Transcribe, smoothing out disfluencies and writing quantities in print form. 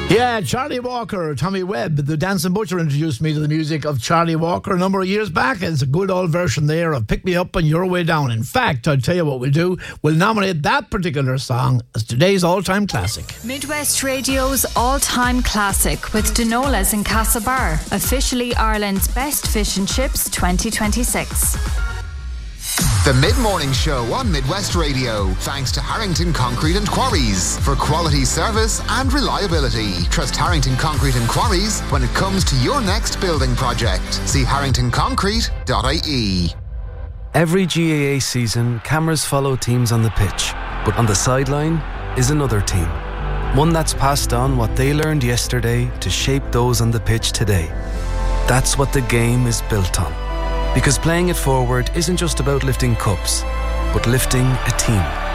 Yeah, Charlie Walker, Tommy Webb, the Dancing Butcher introduced me to the music of Charlie Walker a number of years back. It's a good old version there of Pick Me Up on Your Way Down. In fact, I'll tell you what we'll do. We'll nominate that particular song as today's all-time classic. Midwest Radio's all-time classic with Denolas in Castlebar. Officially Ireland's best fish and chips 2026. The Mid-Morning Show on Midwest Radio, thanks to Harrington Concrete and Quarries. For quality service and reliability, trust Harrington Concrete and Quarries when it comes to your next building project. See harringtonconcrete.ie. Every GAA season, cameras follow teams on the pitch, but on the sideline is another team. One that's passed on what they learned yesterday to shape those on the pitch today. That's what the game is built on. Because playing it forward isn't just about lifting cups, but lifting a team.